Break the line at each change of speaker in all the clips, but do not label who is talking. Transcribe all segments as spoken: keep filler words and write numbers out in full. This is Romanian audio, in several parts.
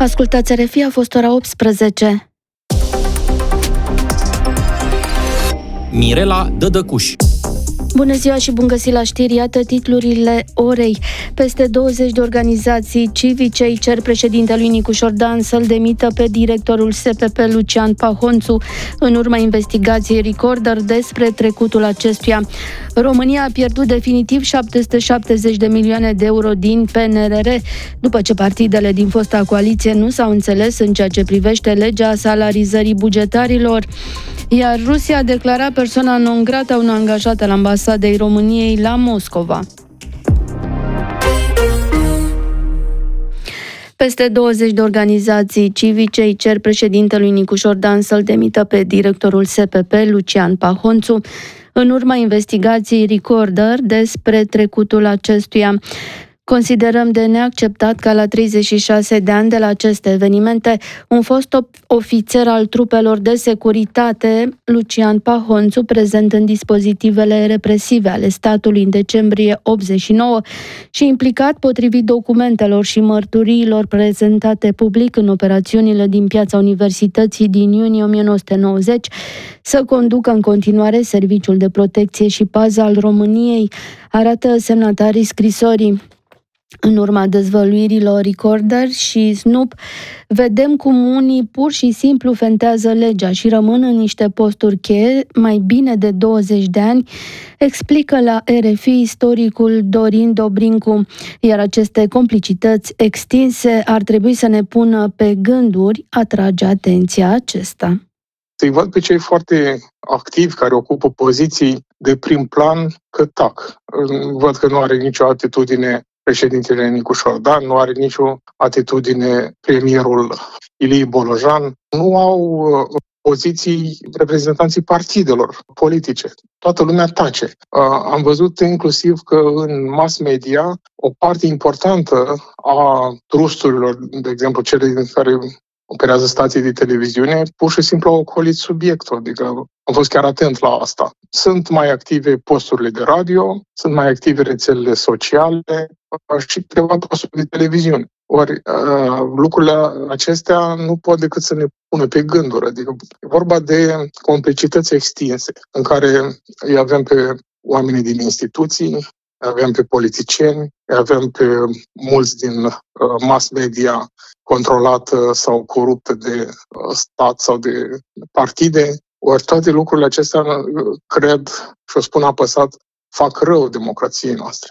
Ascultați R F I, a fost ora optsprezece.
Mirela Dădăcuș.
Bună ziua și bun găsit la știri, iată titlurile orei. Peste douăzeci de organizații civice îi cer președintelui Nicu Șordan să-l demită pe directorul S P P Lucian Pahonțu în urma investigației Recorder despre trecutul acestuia. România a pierdut definitiv șapte sute șaptezeci de milioane de euro din P N R R după ce partidele din fosta coaliție nu s-au înțeles în ceea ce privește legea salarizării bugetarilor. Iar Rusia a declarat persoana non grata unui angajat al ambasadei României la Moscova. Peste douăzeci de organizații civice îi cer președintelui Nicu Șordan să-l demită pe directorul S P P Lucian Pahonțu în urma investigației Recorder despre trecutul acestuia. Considerăm de neacceptat ca la treizeci și șase de ani de la aceste evenimente, un fost ofițer al trupelor de securitate, Lucian Pahonțu, prezent în dispozitivele represive ale statului în decembrie optzeci și nouă și implicat potrivit documentelor și mărturiilor prezentate public în operațiunile din Piața Universității din iunie o mie nouă sute nouăzeci, să conducă în continuare Serviciul de Protecție și Pază al României, arată semnatarii scrisorii. În urma dezvăluirilor Recorder și Snoop, vedem cum unii pur și simplu fentează legea și rămân în niște posturi cheie mai bine de douăzeci de ani, explică la R F I istoricul Dorin Dobrincu, iar aceste complicități extinse ar trebui să ne pună pe gânduri, atrage atenția acesta.
Îi văd pe cei foarte activi care ocupă poziții de prim plan că tac. Văd că nu are nicio atitudine președintele Nicu Șordan, nu are nicio atitudine premierul Ilie Bolojan, nu au poziții reprezentanții partidelor politice. Toată lumea tace. Am văzut inclusiv că în mass media o parte importantă a trusturilor, de exemplu cele care operează stații de televiziune, pur și simplu au ocolit subiectul, adică am fost chiar atent la asta. Sunt mai active posturile de radio, sunt mai active rețelele sociale și câteva posturi de televiziune. Ori lucrurile acestea nu pot decât să ne pună pe gânduri, adică e vorba de complicități extinse, în care îi avem pe oamenii din instituții, avem pe politicieni, avem pe mulți din mass media controlată sau coruptă de stat sau de partide. Ori toate lucrurile acestea, cred și o spun apăsat, fac rău democrației noastre.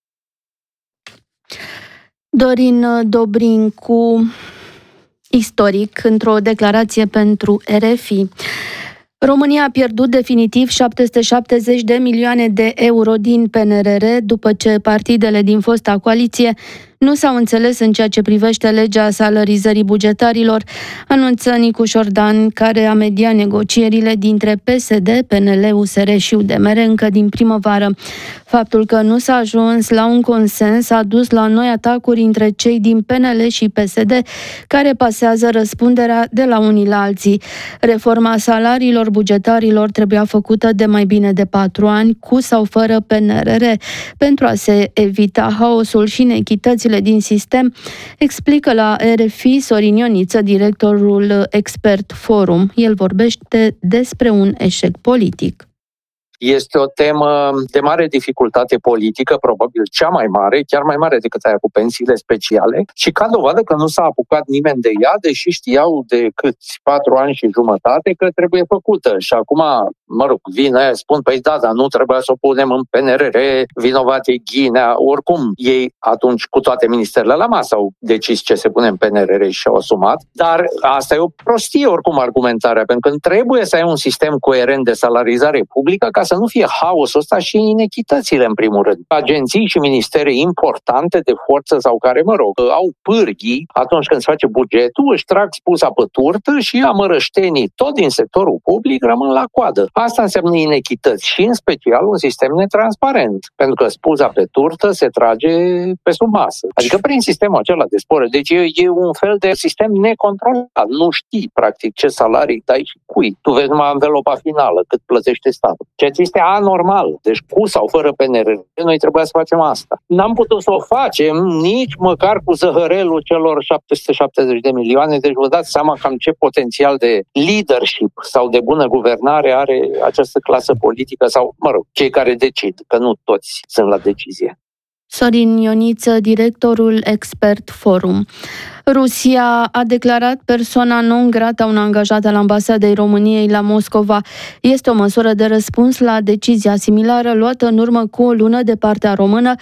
Dorin Dobrincu, istoric, într-o declarație pentru R F I. România a pierdut definitiv șapte sute șaptezeci de milioane de euro din P N R R după ce partidele din fosta coaliție nu s-au înțeles în ceea ce privește legea salarizării bugetarilor, anunță Nicu Șordan, care a mediat negocierile dintre P S D, P N L, U S R și U D M R încă din primăvară. Faptul că nu s-a ajuns la un consens a dus la noi atacuri între cei din P N L și P S D, care pasează răspunderea de la unii la alții. Reforma salariilor bugetarilor trebuia făcută de mai bine de patru ani, cu sau fără P N R R, pentru a se evita haosul și inechitățile din sistem, explică la R F I Sorin Ioniță, directorul Expert Forum. El vorbește despre un eșec politic.
Este o temă de mare dificultate politică, probabil cea mai mare, chiar mai mare decât aia cu pensiile speciale, și ca dovadă că nu s-a apucat nimeni de ea, deși știau de câți patru ani și jumătate că trebuie făcută. Și acum, mă rog, vine, spun, păi da, dar nu trebuia să o punem în P N R R, vinovat e Ghinea. Oricum, ei atunci cu toate ministerele la masă au decis ce se pune în P N R R și au asumat, dar asta e o prostie oricum argumentarea, pentru că trebuie să ai un sistem coerent de salarizare publică ca să să nu fie haosul ăsta și inechitățile, în primul rând. Agenții și ministere importante de forță sau care, mă rog, au pârghii atunci când se face bugetul, își trag spusa pe turtă și amărăștenii tot din sectorul public rămân la coadă. Asta înseamnă inechități și, în special, un sistem netransparent, pentru că spusa pe turtă se trage pe sub masă. Adică prin sistemul acela de spore. Deci e, e un fel de sistem necontrolat. Nu știi, practic, ce salarii dai și cui. Tu vezi numai învelopa finală, cât plătește statul. Ce ce este anormal. Deci cu sau fără P N R R, noi trebuia să facem asta. N-am putut să o facem nici măcar cu zăhărelul celor șapte sute șaptezeci de milioane, deci vă dați seama cam ce potențial de leadership sau de bună guvernare are această clasă politică sau, mă rog, cei care decid, că nu toți sunt la decizie.
Sorin Ioniță, directorul Expert Forum. Rusia a declarat persoana non grata un angajat al ambasadei României la Moscova. Este o măsură de răspuns la decizia similară luată în urmă cu o lună de partea română,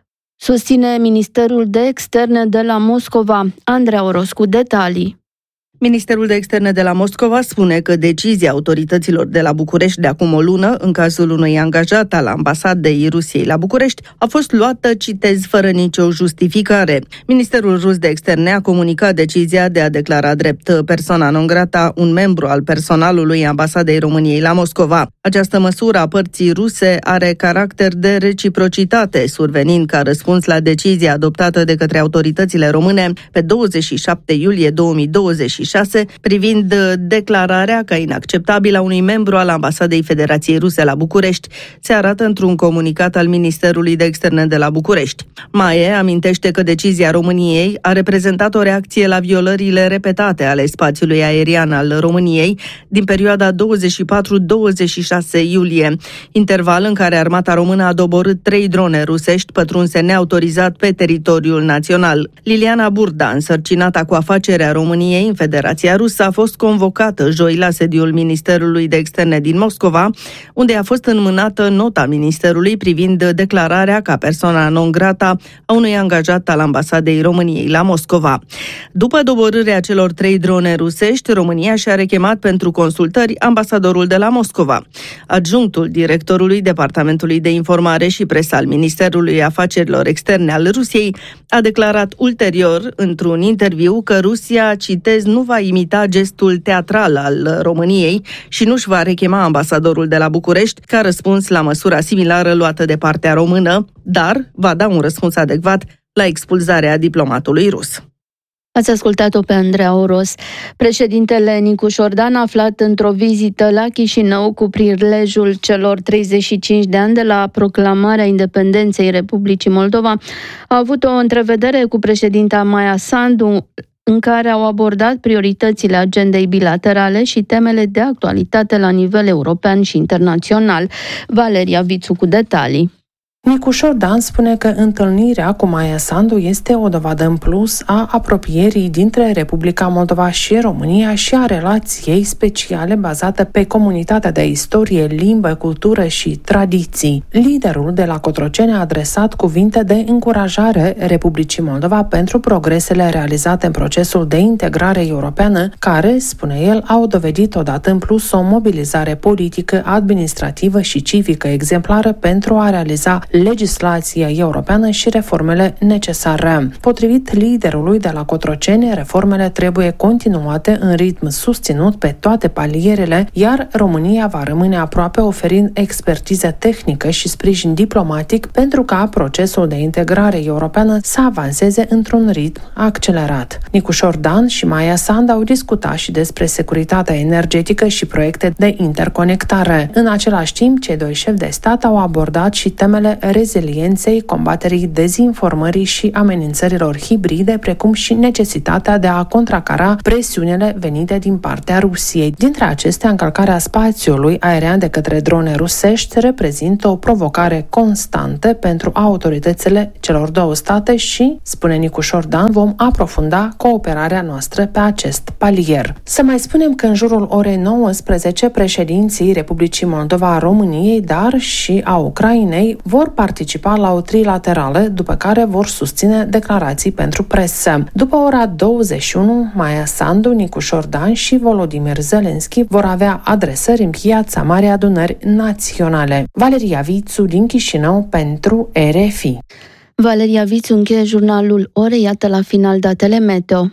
susține Ministerul de Externe de la Moscova. Andreea Oroscu, detalii.
Ministerul de Externe de la Moscova spune că decizia autorităților de la București de acum o lună, în cazul unui angajat al ambasadei Rusiei la București, a fost luată, citez, fără nicio justificare. Ministerul rus de Externe a comunicat decizia de a declara drept persoana non grata un membru al personalului ambasadei României la Moscova. Această măsură a părții ruse are caracter de reciprocitate, survenind ca răspuns la decizia adoptată de către autoritățile române pe douăzeci și șapte iulie două mii douăzeci și șase privind declararea ca inacceptabilă a unui membru al Ambasadei Federației Ruse la București, se arată într-un comunicat al Ministerului de Externe de la București. Maie amintește că decizia României a reprezentat o reacție la violările repetate ale spațiului aerian al României din perioada douăzeci și patru douăzeci și șase iulie, interval în care armata română a doborât trei drone rusești pătrunse neautorizat pe teritoriul național. Liliana Burda, însărcinată cu afacerea României în Federația Rusă, a fost convocată joi la sediul Ministerului de Externe din Moscova, unde a fost înmânată nota Ministerului privind declararea ca persoana non grata a unui angajat al ambasadei României la Moscova. După doborârea celor trei drone rusești, România și-a rechemat pentru consultări ambasadorul de la Moscova. Adjunctul directorului Departamentului de Informare și Presă al Ministerului Afacerilor Externe al Rusiei a declarat ulterior, într-un interviu, că Rusia, citez, nu va imita gestul teatral al României și nu-și va rechema ambasadorul de la București ca răspuns la măsura similară luată de partea română, dar va da un răspuns adecvat la expulzarea diplomatului rus.
Ați ascultat-o pe Andreea Oros. Președintele Nicu Șordan, aflat într-o vizită la Chișinău cu prilejul celor treizeci și cinci de ani de la proclamarea independenței Republicii Moldova, a avut o întrevedere cu președinta Maia Sandu, în care au abordat prioritățile agendei bilaterale și temele de actualitate la nivel european și internațional. Valeria Vițu cu detalii.
Nicu Șordan spune că întâlnirea cu Maia Sandu este o dovadă în plus a apropierii dintre Republica Moldova și România și a relației speciale bazate pe comunitatea de istorie, limbă, cultură și tradiții. Liderul de la Cotroceni a adresat cuvinte de încurajare Republicii Moldova pentru progresele realizate în procesul de integrare europeană, care, spune el, au dovedit odată în plus o mobilizare politică, administrativă și civică exemplară pentru a realiza legislația europeană și reformele necesare. Potrivit liderului de la Cotroceni, reformele trebuie continuate în ritm susținut pe toate palierele, iar România va rămâne aproape oferind expertiză tehnică și sprijin diplomatic pentru ca procesul de integrare europeană să avanseze într-un ritm accelerat. Nicu Șordan și Maia Sandu au discutat și despre securitatea energetică și proiecte de interconectare. În același timp, cei doi șefi de stat au abordat și temele rezilienței, combaterii dezinformării și amenințărilor hibride, precum și necesitatea de a contracara presiunile venite din partea Rusiei. Dintre acestea, încălcarea spațiului aerian de către drone rusești reprezintă o provocare constantă pentru autoritățile celor două state și, spune Nicu Șordan, vom aprofunda cooperarea noastră pe acest palier. Să mai spunem că în jurul orei nouăsprezece, președinții Republicii Moldova, a României, dar și a Ucrainei vor participa la o trilaterală, după care vor susține declarații pentru presă. După ora douăzeci și unu, Maia Sandu, Nicu Șordan și Volodymyr Zelensky vor avea adresări în Piața Marii Adunări Naționale. Valeria Vițu din Chișinău pentru R F I.
Valeria Vițu încheie jurnalul orei, iată la final datele meteo.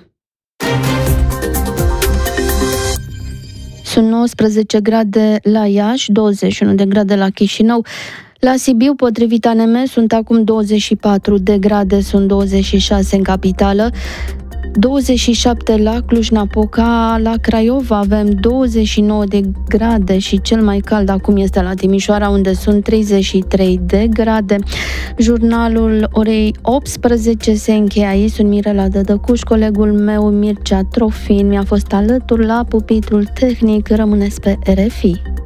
Sunt nouăsprezece grade la Iași, douăzeci și unu de grade la Chișinău. La Sibiu, potrivit A N M, sunt acum douăzeci și patru de grade, sunt douăzeci și șase în capitală. douăzeci și șapte la Cluj-Napoca, la Craiova avem douăzeci și nouă de grade și cel mai cald acum este la Timișoara, unde sunt treizeci și trei de grade. Jurnalul orei optsprezece se încheie aici. Sunt Mirela Dădăcuș, colegul meu Mircea Trofin mi-a fost alături la pupitrul tehnic. Rămâneți pe R F I.